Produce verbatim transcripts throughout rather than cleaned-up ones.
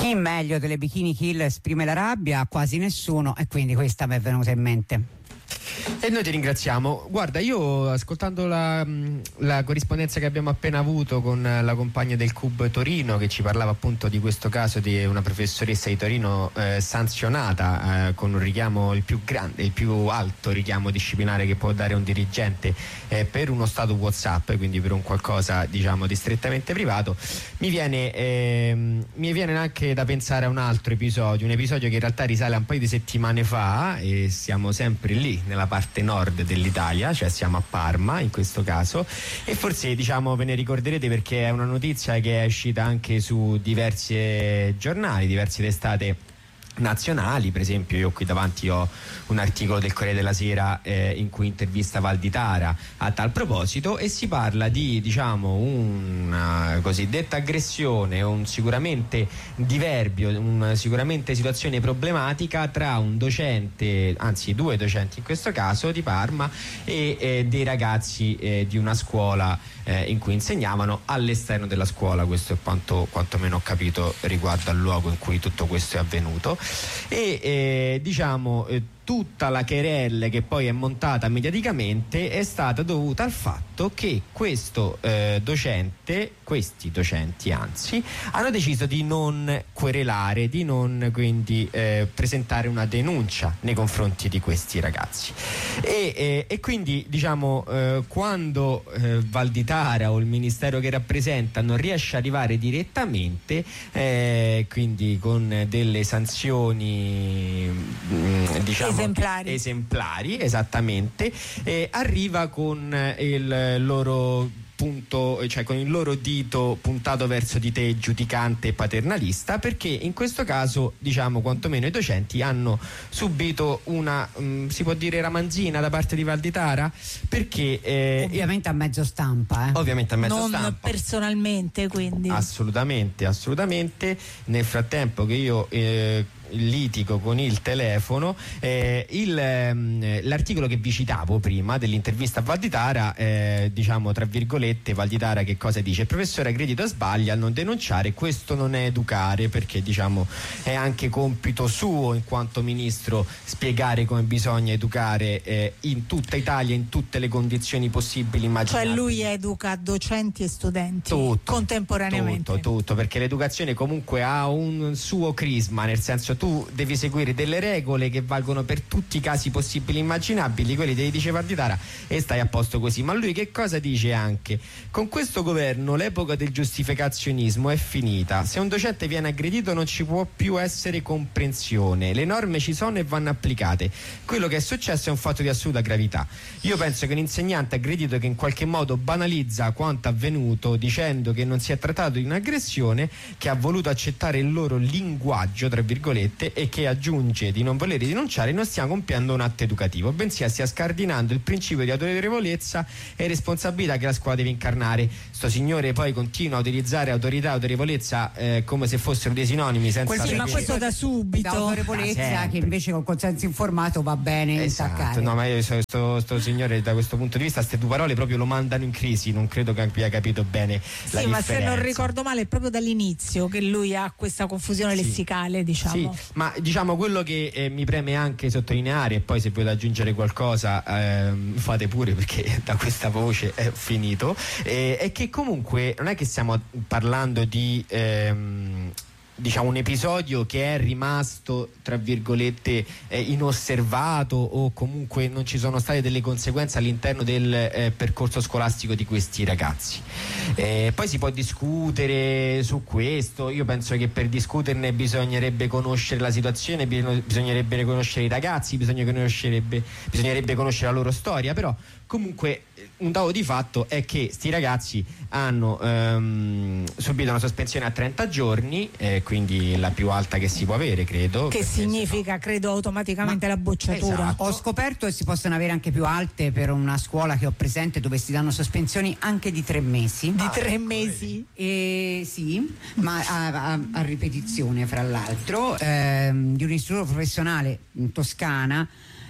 Chi meglio delle Bikini Kill esprime la rabbia? Quasi nessuno, e quindi questa mi è venuta in mente. E noi ti ringraziamo. Guarda, io ascoltando la, la corrispondenza che abbiamo appena avuto con la compagna del C U B Torino, che ci parlava appunto di questo caso di una professoressa di Torino eh, sanzionata eh, con un richiamo, il più grande, il più alto richiamo disciplinare che può dare un dirigente eh, per uno stato WhatsApp, quindi per un qualcosa diciamo di strettamente privato, mi viene, eh, mi viene anche da pensare a un altro episodio, un episodio che in realtà risale a un paio di settimane fa, e siamo sempre lì nella parte nord dell'Italia, cioè siamo a Parma in questo caso, e forse diciamo ve ne ricorderete perché è una notizia che è uscita anche su diversi giornali, diverse testate nazionali. Per esempio io qui davanti ho un articolo del Corriere della Sera eh, in cui intervista Valditara a tal proposito, e si parla di diciamo una cosiddetta aggressione, un sicuramente diverbio, una sicuramente situazione problematica tra un docente, anzi due docenti in questo caso di Parma, e eh, dei ragazzi eh, di una scuola eh, in cui insegnavano all'esterno della scuola. Questo è quanto quantomeno ho capito riguardo al luogo in cui tutto questo è avvenuto. E eh, diciamo eh, tutta la querelle che poi è montata mediaticamente è stata dovuta al fatto che questo eh, docente, questi docenti anzi, hanno deciso di non querelare, di non quindi eh, presentare una denuncia nei confronti di questi ragazzi. E, eh, e quindi diciamo eh, quando eh, Valditara o il ministero che rappresenta non riesce ad arrivare direttamente, eh, quindi con delle sanzioni mh, diciamo esemplari, esemplari esattamente, eh, arriva con il loro punto, cioè con il loro dito puntato verso di te, giudicante e paternalista, perché in questo caso diciamo quantomeno i docenti hanno subito una mh, si può dire ramanzina da parte di Valditara, perché eh, ovviamente a mezzo stampa eh. ovviamente a mezzo non stampa, personalmente, quindi assolutamente assolutamente nel frattempo che io eh, litigo con il telefono, eh, il, ehm, l'articolo che vi citavo prima dell'intervista a Valditara, eh, diciamo tra virgolette, Valditara che cosa dice? Il professore Aggredito sbaglia a non denunciare, questo non è educare, perché diciamo è anche compito suo in quanto ministro spiegare come bisogna educare eh, in tutta Italia, in tutte le condizioni possibili immaginabili. Cioè lui educa docenti e studenti tutto, contemporaneamente. Tutto, tutto, perché l'educazione comunque ha un suo crisma, nel senso tu devi seguire delle regole che valgono per tutti i casi possibili e immaginabili, quelli te li dice Valditara e stai a posto così. Ma lui che cosa dice anche? Con questo governo l'epoca del giustificazionismo è finita, se un docente viene aggredito non ci può più essere comprensione, le norme ci sono e vanno applicate, quello che è successo è un fatto di assoluta gravità. Io penso che un insegnante aggredito che in qualche modo banalizza quanto avvenuto dicendo che non si è trattato di un'aggressione, che ha voluto accettare il loro linguaggio tra virgolette e che aggiunge di non voler denunciare, non stia compiendo un atto educativo, bensì stia scardinando il principio di autorevolezza e responsabilità che la scuola deve incarnare. Sto signore poi continua a utilizzare autorità e autorevolezza eh, come se fossero dei sinonimi, senza sì, ma questo da subito, da autorevolezza ah, che invece con consenso informato va bene esatto, intaccare. no, ma io sto, sto signore da questo punto di vista queste due parole proprio lo mandano in crisi, non credo che abbia capito bene sì, la ma differenza. se non ricordo male è proprio dall'inizio che lui ha questa confusione sì. lessicale, diciamo. Sì, ma diciamo quello che eh, mi preme anche sottolineare, e poi se volete aggiungere qualcosa ehm, fate pure, perché da questa voce è finito, eh, è che comunque non è che stiamo parlando di ehm, diciamo un episodio che è rimasto tra virgolette eh, inosservato, o comunque non ci sono state delle conseguenze all'interno del eh, percorso scolastico di questi ragazzi. Eh, poi si può discutere su questo, io penso che per discuterne bisognerebbe conoscere la situazione, bisognerebbe conoscere i ragazzi, bisognerebbe conoscerebbe, bisognerebbe conoscere la loro storia, però comunque un dato di fatto è che sti ragazzi hanno ehm, subito una sospensione a trenta giorni, eh, quindi la più alta che si può avere, credo. Che significa, no, credo, automaticamente Ma, la bocciatura. Esatto. Ho scoperto che si possono avere anche più alte per una scuola che ho presente, dove si danno sospensioni anche di tre mesi. Di ah, tre mesi? Eh, sì, ma a, a, a ripetizione, fra l'altro, ehm, di un istituto professionale in Toscana.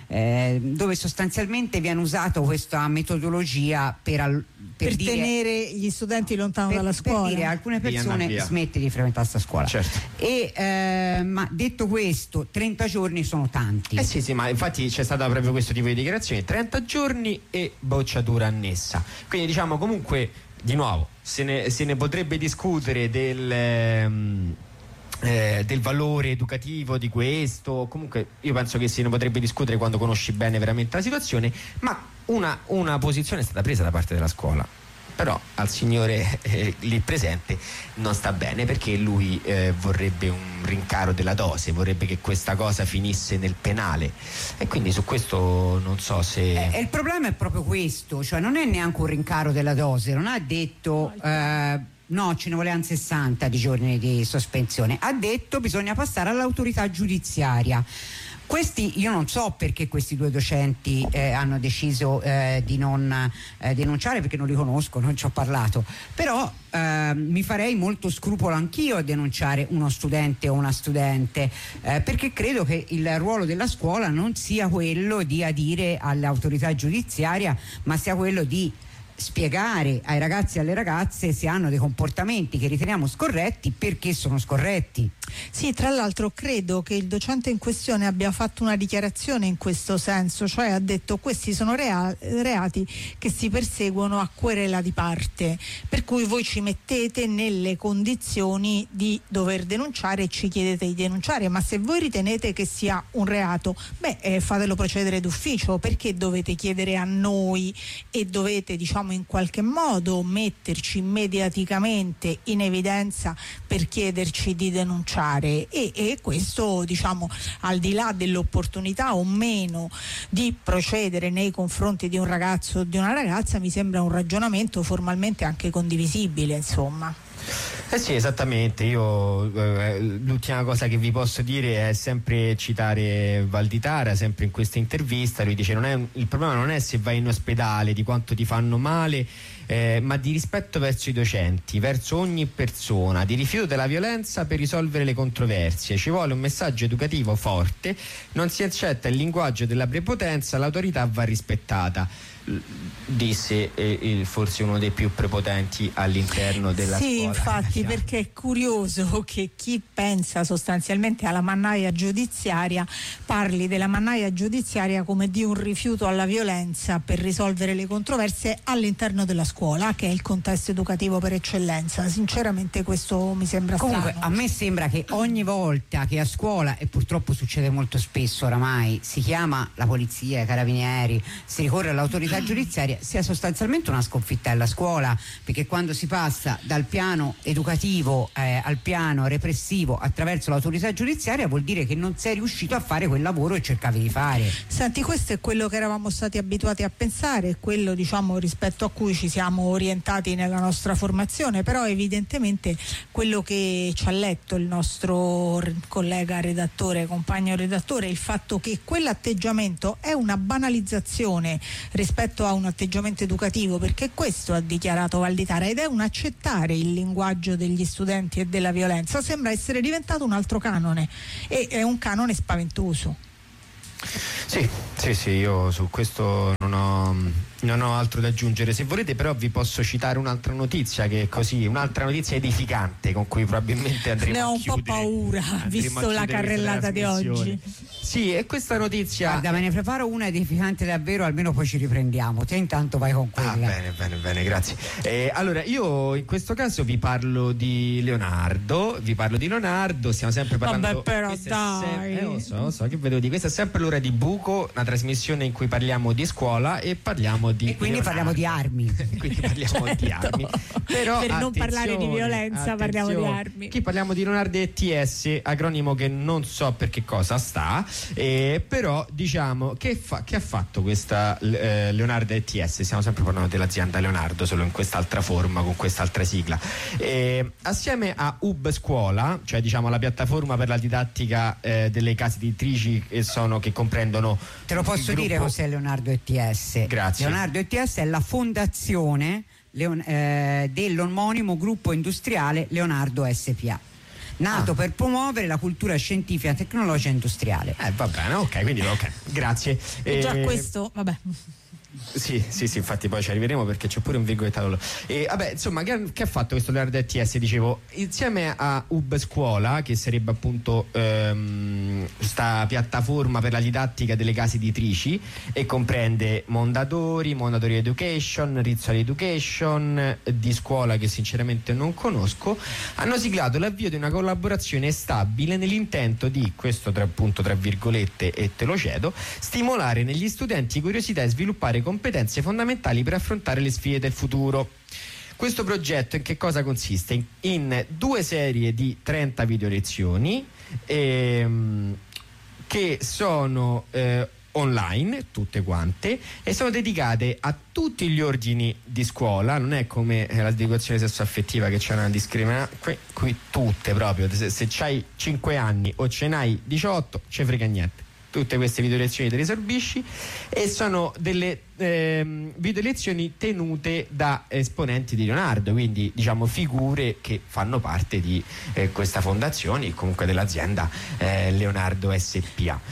eh, dove sostanzialmente viene usata questa metodologia per, al, per, per dire, tenere gli studenti lontano per, dalla scuola. Per dire a alcune persone via. smetti di frequentare sta scuola. Certo. E, eh, ma detto questo, trenta giorni sono tanti. Eh sì, sì, ma infatti c'è stato proprio questo tipo di dichiarazione, trenta giorni e bocciatura annessa. Quindi diciamo comunque, di nuovo, se ne, se ne potrebbe discutere del... Ehm, Eh, del valore educativo di questo, comunque io penso che se ne potrebbe discutere quando conosci bene veramente la situazione, ma una, una posizione è stata presa da parte della scuola, però al signore eh, lì presente non sta bene, perché lui eh, vorrebbe un rincaro della dose, vorrebbe che questa cosa finisse nel penale, e quindi su questo non so se eh, il problema è proprio questo, cioè non è neanche un rincaro della dose, non ha detto eh, no, ce ne volevano sessanta di giorni di sospensione, ha detto bisogna passare all'autorità giudiziaria. Questi, io non so perché questi due docenti eh, hanno deciso eh, di non eh, denunciare, perché non li conosco, non ci ho parlato, però eh, mi farei molto scrupolo anch'io a denunciare uno studente o una studente, eh, perché credo che il ruolo della scuola non sia quello di adire all'autorità giudiziaria, ma sia quello di spiegare ai ragazzi e alle ragazze se hanno dei comportamenti che riteniamo scorretti, perché sono scorretti. Sì, tra l'altro credo che il docente in questione abbia fatto una dichiarazione in questo senso, cioè ha detto questi sono rea- reati che si perseguono a querela di parte, per cui voi ci mettete nelle condizioni di dover denunciare e ci chiedete di denunciare, ma se voi ritenete che sia un reato, beh eh, fatelo procedere d'ufficio, perché dovete chiedere a noi e dovete, diciamo, in qualche modo metterci mediaticamente in evidenza per chiederci di denunciare, e, e questo, diciamo, al di là dell'opportunità o meno di procedere nei confronti di un ragazzo o di una ragazza, mi sembra un ragionamento formalmente anche condivisibile, insomma. Eh sì, esattamente. Io eh, l'ultima cosa che vi posso dire è sempre citare Valditara, sempre in questa intervista. Lui dice: non è, il problema non è se vai in ospedale, di quanto ti fanno male, eh, ma di rispetto verso i docenti, verso ogni persona, di rifiuto della violenza per risolvere le controversie. Ci vuole un messaggio educativo forte, non si accetta il linguaggio della prepotenza, l'autorità va rispettata. Disse eh, forse uno dei più prepotenti all'interno della sì, scuola. Sì, infatti, perché è curioso che chi pensa sostanzialmente alla mannaia giudiziaria parli della mannaia giudiziaria come di un rifiuto alla violenza per risolvere le controversie all'interno della scuola, che è il contesto educativo per eccellenza. Sinceramente questo mi sembra Comunque, strano. a me sembra che ogni volta che a scuola, e purtroppo succede molto spesso oramai, si chiama la polizia, i carabinieri, si ricorre all'autorità giudiziaria, sia sostanzialmente una sconfitta alla scuola, perché quando si passa dal piano educativo eh, al piano repressivo attraverso l'autorità giudiziaria, vuol dire che non sei riuscito a fare quel lavoro che cercavi di fare. Senti, questo è quello che eravamo stati abituati a pensare, quello, diciamo, rispetto a cui ci siamo orientati nella nostra formazione, però evidentemente quello che ci ha letto il nostro collega redattore, compagno redattore, il fatto che quell'atteggiamento è una banalizzazione rispetto a un atteggiamento educativo, perché questo ha dichiarato Valditara, ed è un accettare il linguaggio degli studenti e della violenza, sembra essere diventato un altro canone, e è un canone spaventoso. Sì, sì, sì, io su questo non ho, non ho altro da aggiungere. Se volete, però, vi posso citare un'altra notizia, che è così, un'altra notizia edificante con cui probabilmente andremo ne ho a un chiudere. po' paura, visto la carrellata di oggi. Sì, e questa notizia. Guarda, me ne preparo una edificante davvero, almeno poi ci riprendiamo. Te intanto vai con quella. Ah, bene, bene, bene, grazie. Eh, allora, io in questo caso vi parlo di Leonardo, vi parlo di Leonardo, stiamo sempre parlando. Vabbè, però questa dai. È sem- eh, lo so, lo so, che vedevo di questa è sempre l'ora di buco, una trasmissione in cui parliamo di scuola e parliamo di E quindi Leonardo. parliamo di armi. Quindi parliamo Certo. di armi. Però, per non parlare di violenza, attenzione. parliamo di armi. Qui parliamo di Leonardo E T S, acronimo che non so per che cosa sta, eh, però diciamo che, fa, che ha fatto questa eh, Leonardo E T S. Stiamo sempre parlando dell'azienda Leonardo, solo in quest'altra forma, con quest'altra sigla. Eh, assieme a U B Scuola, cioè diciamo la piattaforma per la didattica eh, delle case editrici che sono che comprendono. Te lo posso il dire gruppo... cos'è Leonardo E T S? Grazie. Leonardo E T S è la fondazione Leon- eh, dell'omonimo gruppo industriale Leonardo S P A. nato ah. per promuovere la cultura scientifica, tecnologica e industriale. Eh, va bene, ok, quindi ok, grazie. E già eh, questo, vabbè. Sì, sì, sì, infatti poi ci arriveremo perché c'è pure un virgolettato. E vabbè, insomma, che, che ha fatto questo Leonardo E T S? Dicevo, insieme a U B Scuola, che sarebbe appunto ehm, questa piattaforma per la didattica delle case editrici, e comprende Mondadori, Mondadori Education, Rizzoli Education, Di Scuola, che sinceramente non conosco, hanno siglato l'avvio di una collaborazione stabile nell'intento di, questo tra, appunto tra virgolette e te lo cedo, stimolare negli studenti curiosità e sviluppare competenze fondamentali per affrontare le sfide del futuro. Questo progetto in che cosa consiste? In, in due serie di trenta video lezioni ehm, che sono eh, online, tutte quante, e sono dedicate a tutti gli ordini di scuola. Non è come eh, la educazione sessuaffettiva che c'è una discriminazione, qui, qui tutte proprio, se, se c'hai cinque anni o ce n'hai diciotto, ce frega niente. Tutte queste video lezioni te le sorbisci, e sono delle ehm, video lezioni tenute da esponenti di Leonardo, quindi diciamo figure che fanno parte di eh, questa fondazione, comunque dell'azienda eh, Leonardo S P A.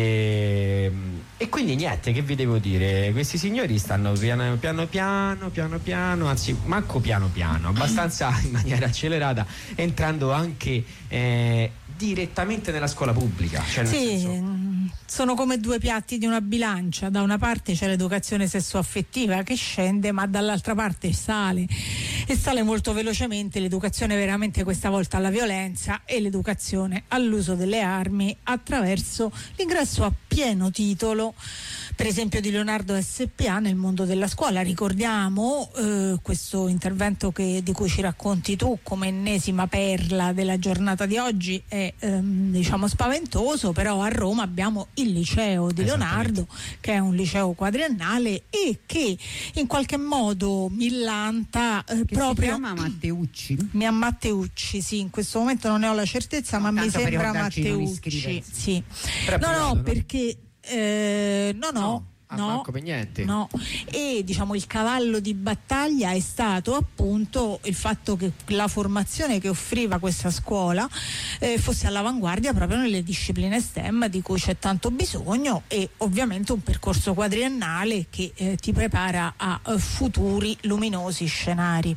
E, e quindi niente, che vi devo dire, questi signori stanno piano piano piano piano piano, anzi manco piano piano, abbastanza in maniera accelerata, entrando anche eh, direttamente nella scuola pubblica, cioè nel sì, senso... sono come due piatti di una bilancia. Da una parte c'è l'educazione sessuaffettiva che scende, ma dall'altra parte sale, e sale molto velocemente l'educazione veramente questa volta alla violenza e l'educazione all'uso delle armi attraverso l'ingresso a pieno titolo, per esempio, di Leonardo S P A nel mondo della scuola. Ricordiamo eh, questo intervento che, di cui ci racconti tu come ennesima perla della giornata di oggi, è ehm, diciamo spaventoso, però a Roma abbiamo il liceo di Leonardo, che è un liceo quadriennale e che in qualche modo millanta eh, che proprio si chiama Matteucci. Mia Matteucci, sì, in questo momento non ne ho la certezza, no, ma mi sembra Matteucci. Sì. Però no, no, no? perché eh, no, no. no. Ah, no, manco per niente. No, e diciamo il cavallo di battaglia è stato appunto il fatto che la formazione che offriva questa scuola eh, fosse all'avanguardia proprio nelle discipline STEM di cui c'è tanto bisogno, e ovviamente un percorso quadriennale che eh, ti prepara a uh, futuri luminosi scenari.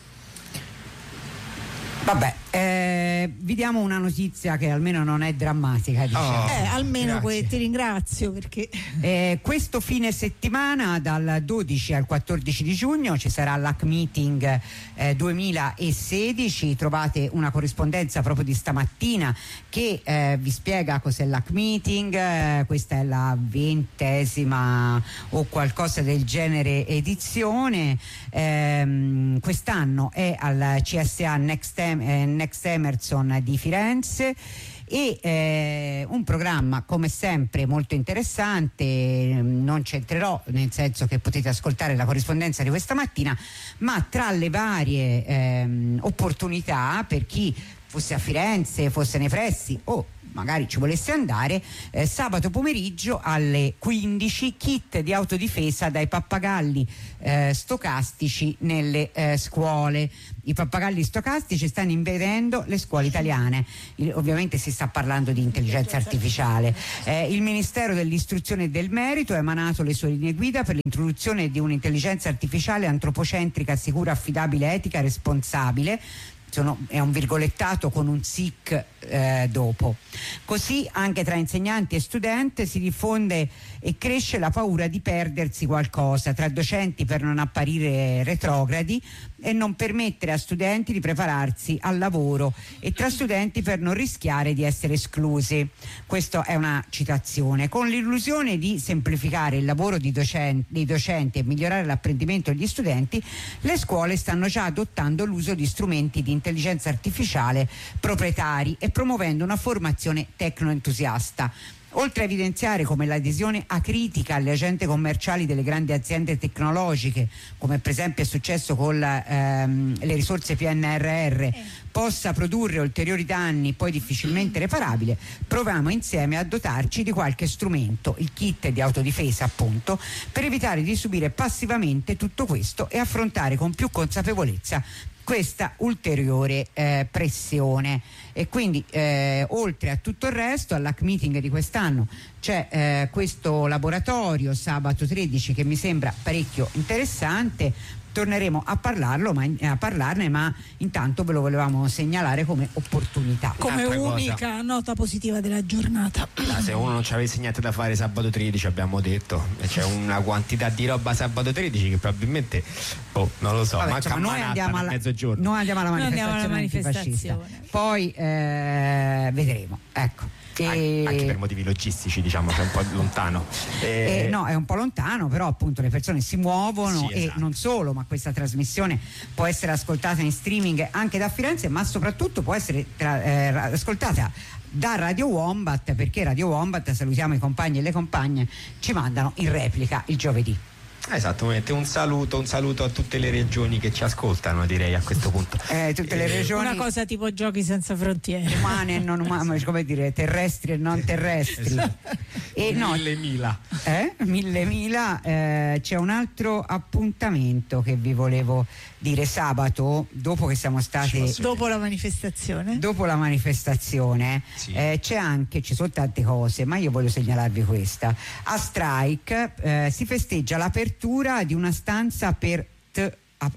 Vabbè, eh, vi diamo una notizia che almeno non è drammatica, diciamo. Oh, eh, almeno que- ti ringrazio perché eh, questo fine settimana dal dodici al quattordici di giugno ci sarà l'A C Meeting eh, duemilasedici. Trovate una corrispondenza proprio di stamattina che eh, vi spiega cos'è l'A C Meeting. Eh, questa è la ventesima o qualcosa del genere edizione. Eh, quest'anno è al C S A Next Em- eh, Next Emerson di Firenze, e eh, un programma come sempre molto interessante. Non c'entrerò, nel senso che potete ascoltare la corrispondenza di questa mattina, ma tra le varie ehm, opportunità per chi fosse a Firenze, fosse nei pressi o magari ci volesse andare, eh, sabato pomeriggio alle quindici kit di autodifesa dai pappagalli eh, stocastici nelle eh, scuole. I pappagalli stocastici stanno invadendo le scuole italiane. Il, ovviamente si sta parlando di intelligenza artificiale. Eh, il Ministero dell'Istruzione e del Merito ha emanato le sue linee guida per l'introduzione di un'intelligenza artificiale antropocentrica, sicura, affidabile, etica, responsabile. Sono, è un virgolettato con un S I C eh, dopo. Così anche tra insegnanti e studenti si diffonde e cresce la paura di perdersi qualcosa, tra docenti per non apparire retrogradi e non permettere a studenti di prepararsi al lavoro, e tra studenti per non rischiare di essere esclusi. Questa è una citazione. Con l'illusione di semplificare il lavoro di docenti, dei docenti e migliorare l'apprendimento degli studenti, le scuole stanno già adottando l'uso di strumenti di intelligenza artificiale proprietari e promuovendo una formazione tecnoentusiasta. Oltre a evidenziare come l'adesione acritica alle agende commerciali delle grandi aziende tecnologiche, come per esempio è successo con la, ehm, le risorse P N R R, eh. possa produrre ulteriori danni poi difficilmente reparabili, proviamo insieme a dotarci di qualche strumento, il kit di autodifesa appunto, per evitare di subire passivamente tutto questo e affrontare con più consapevolezza questa ulteriore eh, pressione. E quindi eh, oltre a tutto il resto, all'Hack Meeting di quest'anno c'è eh, questo laboratorio sabato tredici che mi sembra parecchio interessante. Torneremo a parlarlo, ma in, a parlarne, ma intanto ve lo volevamo segnalare come opportunità. Come unica cosa. Nota positiva della giornata. Ah, se uno non ci avesse niente da fare sabato tredici, abbiamo detto, c'è una quantità di roba sabato tredici che probabilmente, oh, non lo so, vabbè, manca insomma, noi andiamo alla, mezzogiorno. Noi andiamo alla manifestazione, andiamo alla manifestazione. Poi eh, vedremo, ecco. E... anche per motivi logistici, diciamo, che è un po' lontano. E... Eh, no, è un po' lontano, però appunto le persone si muovono, sì, esatto. E non solo, ma questa trasmissione può essere ascoltata in streaming anche da Firenze, ma soprattutto può essere tra, eh, ascoltata da Radio Wombat, perché Radio Wombat, salutiamo i compagni e le compagne, ci mandano in replica il giovedì. Esattamente, un saluto, un saluto a tutte le regioni che ci ascoltano, direi a questo punto. Eh, tutte le regioni. Una cosa tipo Giochi senza frontiere. Umane e non umane, come dire, terrestri e non terrestri. Esatto. E no, mille mila. Eh? Mille mila. Eh, c'è un altro appuntamento che vi volevo dire sabato, dopo che siamo stati. Dopo la manifestazione. Dopo la manifestazione, sì. eh, c'è anche, ci sono tante cose, ma io voglio segnalarvi questa. A Strike eh, si festeggia l'apertura di una stanza per T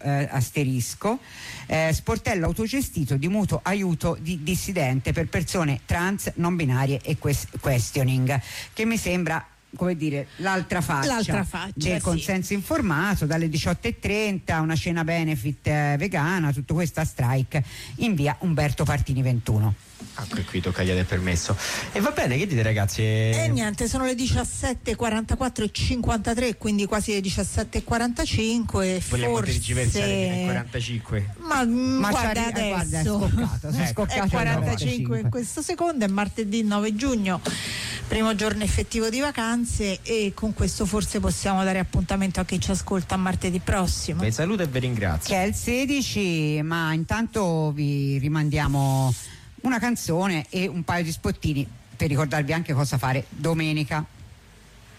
asterisco eh, sportello autogestito di mutuo aiuto di dissidente per persone trans, non binarie e questioning, che mi sembra, come dire, l'altra faccia, l'altra faccia del sì. consenso informato, dalle diciotto e trenta una cena benefit eh, vegana, tutto questo a Strike in via Umberto Partini ventuno. Ah, qui, qui tocca chiedere permesso. E va bene, che dite ragazzi? E eh, niente, sono le diciassette e quarantaquato e cinquantatré, quindi quasi le diciassette e quarantacinque. Vogliamo forse tergiversare fino ai quarantacinque? Ma, ma guarda, eh, guarda, è adesso scoccato, è, scoccato è quarantacinque in questo secondo, è martedì nove giugno, primo giorno effettivo di vacanze, e con questo forse possiamo dare appuntamento a chi ci ascolta a martedì prossimo. Vi saluto e vi ringrazio. Che è il sedici, ma intanto vi rimandiamo una canzone e un paio di spottini per ricordarvi anche cosa fare domenica.